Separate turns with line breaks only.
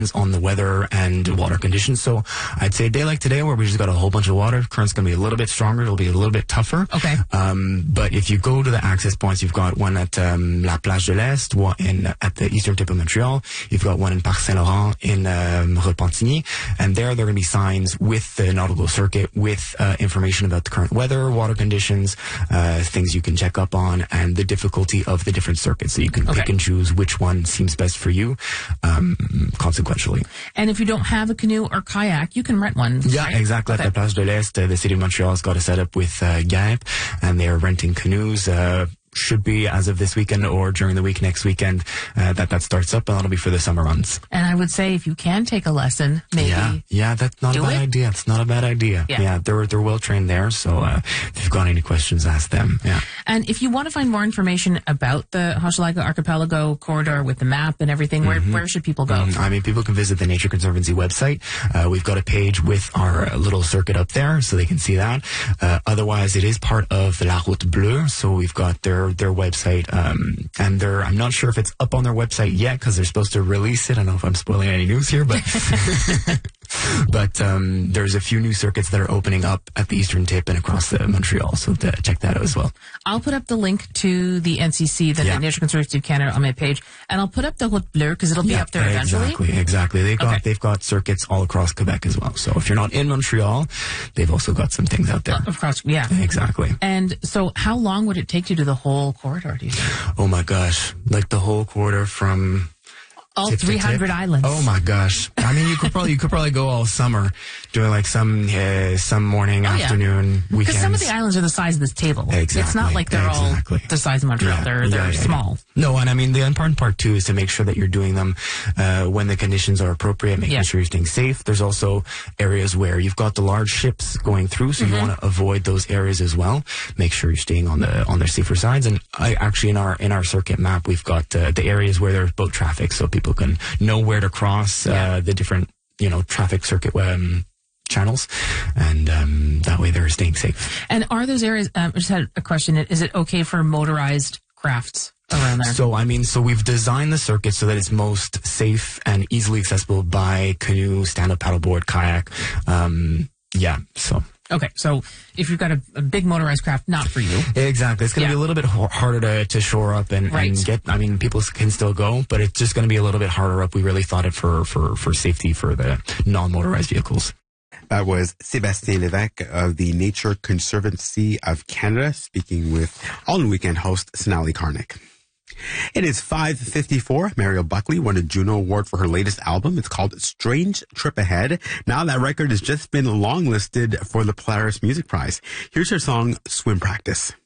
on the weather and water conditions. So I'd say a day like today where we just got a whole bunch of water, current's going to be a little bit stronger. It'll be a little bit tougher.
Okay.
But if you go to the access points, you've got one at La Plage de l'Est, one at the eastern tip of Montreal. You've got one in Parc Saint-Laurent in Repentigny. And there are going to be signs with the nautical circuit with information about the current weather, water conditions, things you can check up on, and the difficulty of the different circuits. So you can pick and choose which one seems best for you. Consequently.
And if you don't have a canoe or kayak, you can rent one.
Yeah,
right?
exactly. At La Plage de l'Est, the city of Montreal has got a setup with GAP, and they are renting canoes. Should be as of this weekend or during the week next weekend that starts up, and that'll be for the summer months.
And I would say if you can take a lesson, maybe.
Yeah, that's not a bad idea. It's not a bad idea. Yeah, they're well trained there, so if you've got any questions, ask them. Yeah.
And if you want to find more information about the Hochelaga Archipelago corridor with the map and everything, where should people go?
I mean, people can visit the Nature Conservancy website. We've got a page with our little circuit up there, so they can see that. Otherwise, it is part of the La Route Bleue, so we've got their website, and I'm not sure if it's up on their website yet because they're supposed to release it. I don't know if I'm spoiling any news here, but but there's a few new circuits that are opening up at the eastern tip and across Montreal, so check that out as well.
I'll put up the link to the NCC, the Nature Conservancy of Canada, on my page, and I'll put up the Route Bleue because it'll be up there eventually.
Exactly. They've got circuits all across Quebec as well. So if you're not in Montreal, they've also got some things out there.
Of course, yeah.
Exactly.
And so how long would it take to do the whole corridor, do you think?
Oh my gosh. Like the whole corridor from
all 300 islands.
Oh my gosh. I mean, you could probably go all summer doing like some morning, afternoon, weekends.
Because some of the islands are the size of this table.
Exactly.
It's not like they're all the size of Montreal. They're small.
No, and I mean, the important part too is to make sure that you're doing them when the conditions are appropriate, making sure you're staying safe. There's also areas where you've got the large ships going through, so you want to avoid those areas as well. Make sure you're staying on the safer sides. And actually in our circuit map, we've got the areas where there's boat traffic, so people can know where to cross the different traffic circuit channels, and that way they're staying safe.
And are those areas? I just had a question. Is it okay for motorized crafts around there?
So we've designed the circuit so that it's most safe and easily accessible by canoe, stand-up paddleboard, kayak.
Okay, so if you've got a big motorized craft, not for you.
Exactly. It's going to be a little bit harder to shore up and get, I mean, people can still go, but it's just going to be a little bit harder up. We really thought it for safety for the non-motorized vehicles.
That was Sébastien Lévesque of the Nature Conservancy of Canada speaking with All in Weekend host Sonali Karnik. It is 5:54. Mariel Buckley won a Juno Award for her latest album. It's called Strange Trip Ahead. Now that record has just been longlisted for the Polaris Music Prize. Here's her song, Swim Practice.